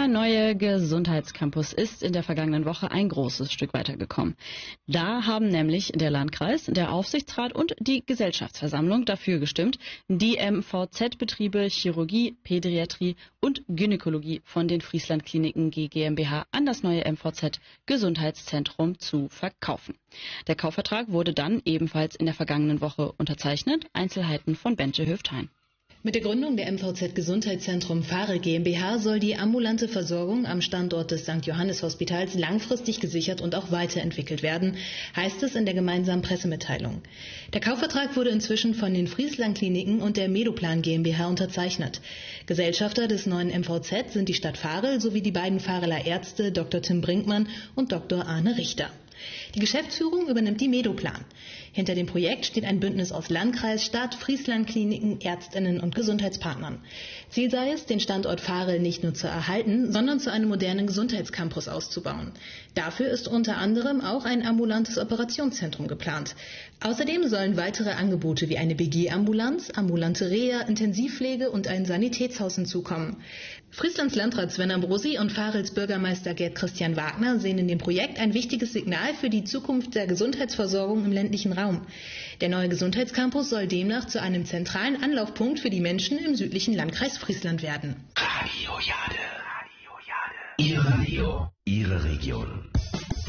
neue Gesundheitscampus ist in der vergangenen Woche ein großes Stück weitergekommen. Da haben nämlich der Landkreis, der Aufsichtsrat und die Gesellschaftsversammlung dafür gestimmt, die MVZ-Betriebe Chirurgie, Pädiatrie und Gynäkologie von den Friesland Kliniken GmbH an das neue MVZ Gesundheitszentrum zu verkaufen. Der Kaufvertrag wurde dann ebenfalls in der vergangenen Woche unterzeichnet. Einzelheiten von Bente Höfthein. Mit der Gründung der MVZ Gesundheitszentrum Farel GmbH soll die ambulante Versorgung am Standort des St. Johannes Hospitals langfristig gesichert und auch weiterentwickelt werden, heißt es in der gemeinsamen Pressemitteilung. Der Kaufvertrag wurde inzwischen von den Friesland Kliniken und der Medoplan GmbH unterzeichnet. Gesellschafter des neuen MVZ sind die Stadt Farel sowie die beiden Fareler Ärzte Dr. Tim Brinkmann und Dr. Arne Richter. Die Geschäftsführung übernimmt die Medoplan. Hinter dem Projekt steht ein Bündnis aus Landkreis, Stadt, Friesland Kliniken, Ärztinnen und Gesundheitspartnern. Ziel sei es, den Standort Farel nicht nur zu erhalten, sondern zu einem modernen Gesundheitscampus auszubauen. Dafür ist unter anderem auch ein ambulantes Operationszentrum geplant. Außerdem sollen weitere Angebote wie eine BG-Ambulanz, ambulante Reha, Intensivpflege und ein Sanitätshaus hinzukommen. Frieslands Landrat Sven Ambrosi und Farels Bürgermeister Gerd Christian Wagner sehen in dem Projekt ein wichtiges Signal für die Zukunft der Gesundheitsversorgung im ländlichen Raum. Der neue Gesundheitscampus soll demnach zu einem zentralen Anlaufpunkt für die Menschen im südlichen Landkreis Friesland werden. Radio Jade. Ihr Radio, Ihre Region.